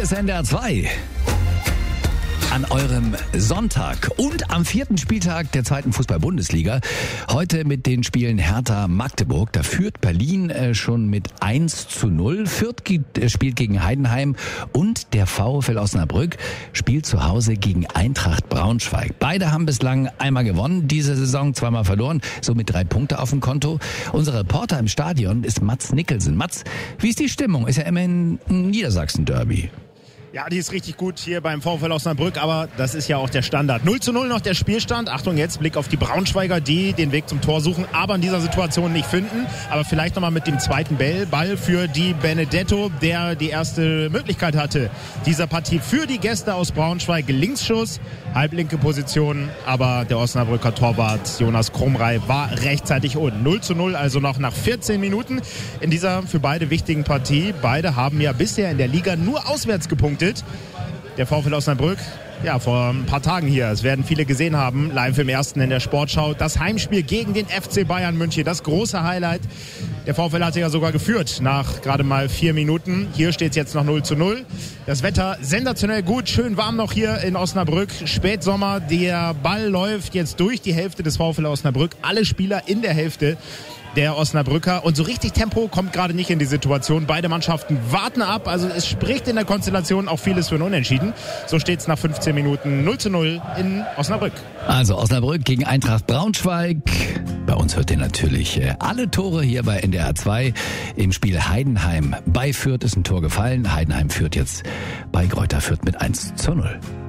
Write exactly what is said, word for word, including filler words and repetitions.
ist N D R zwei. An eurem Sonntag und am vierten Spieltag der zweiten Fußball-Bundesliga. Heute mit den Spielen Hertha-Magdeburg. Da führt Berlin äh, schon mit eins zu null. Fürth äh, spielt gegen Heidenheim und der VfL Osnabrück spielt zu Hause gegen Eintracht Braunschweig. Beide haben bislang einmal gewonnen, diese Saison zweimal verloren, somit drei Punkte auf dem Konto. Unser Reporter im Stadion ist Mats Nicholson. Mats, wie ist die Stimmung? Ist ja immerhin ein Niedersachsen-Derby. Ja, die ist richtig gut hier beim VfL Osnabrück, aber das ist ja auch der Standard. null zu null noch der Spielstand. Achtung jetzt, Blick auf die Braunschweiger, die den Weg zum Tor suchen, aber in dieser Situation nicht finden. Aber vielleicht nochmal mit dem zweiten Ball für die Benedetto, der die erste Möglichkeit hatte dieser Partie für die Gäste aus Braunschweig. Linksschuss, halblinke Position, aber der Osnabrücker Torwart Jonas Krumrei war rechtzeitig unten. null zu null also noch nach vierzehn Minuten in dieser für beide wichtigen Partie. Beide haben ja bisher in der Liga nur auswärts gepunktet. Der VfL Osnabrück, ja, vor ein paar Tagen hier, es werden viele gesehen haben, live im Ersten in der Sportschau, das Heimspiel gegen den F C Bayern München, das große Highlight. Der VfL hatte ja sogar geführt nach gerade mal vier Minuten. Hier steht es jetzt noch null zu null. Das Wetter sensationell gut, schön warm noch hier in Osnabrück. Spätsommer, der Ball läuft jetzt durch die Hälfte des VfL Osnabrück. Alle Spieler in der Hälfte der Osnabrücker. Und so richtig Tempo kommt gerade nicht in die Situation. Beide Mannschaften warten ab. Also es spricht in der Konstellation auch vieles für ein Unentschieden. So steht es nach fünfzehn Minuten null zu null in Osnabrück. Also Osnabrück gegen Eintracht Braunschweig. Bei uns hört ihr natürlich alle Tore hier bei N D R zwei. Im Spiel Heidenheim bei Fürth ist ein Tor gefallen. Heidenheim führt jetzt bei Greuther Fürth mit eins zu null.